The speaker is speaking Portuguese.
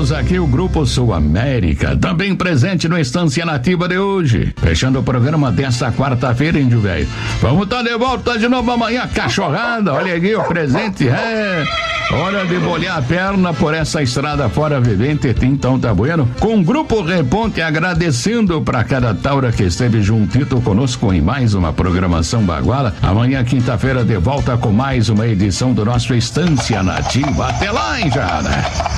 temos aqui o Grupo Sul América, também presente no Estância Nativa de hoje. Fechando o programa desta quarta-feira, Índio Velho. Vamos estar de volta de novo amanhã, cachorrada. Olha aqui o presente. Hora de bolhar a perna por essa estrada fora vivente, então tá bueno. Com o Grupo Reponte agradecendo pra cada taura que esteve juntito conosco em mais uma programação baguala. Amanhã, quinta-feira, de volta com mais uma edição do nosso Estância Nativa. Até lá, hein, Jara?